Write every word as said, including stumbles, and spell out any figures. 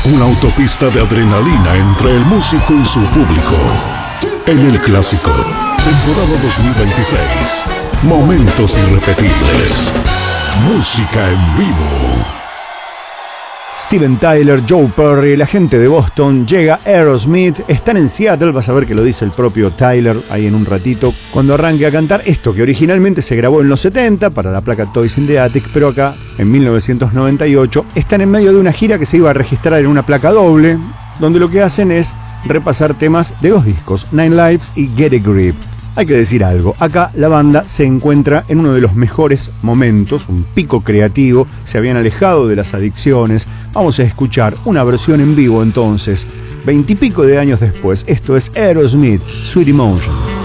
Una autopista de adrenalina entre el músico y su público. En el Clásico, temporada dos mil veintiséis. Momentos irrepetibles. Música en vivo. Steven Tyler, Joe Perry, la gente de Boston, llega Aerosmith, están en Seattle, vas a ver que lo dice el propio Tyler ahí en un ratito, cuando arranque a cantar esto que originalmente se grabó en los setenta para la placa Toys in the Attic, pero acá en mil novecientos noventa y ocho están en medio de una gira que se iba a registrar en una placa doble, donde lo que hacen es repasar temas de dos discos, Nine Lives y Get a Grip. Hay que decir algo, acá la banda se encuentra en uno de los mejores momentos, un pico creativo, se habían alejado de las adicciones. Vamos a escuchar una versión en vivo entonces, veintipico de años después. Esto es Aerosmith, Sweet Emotion.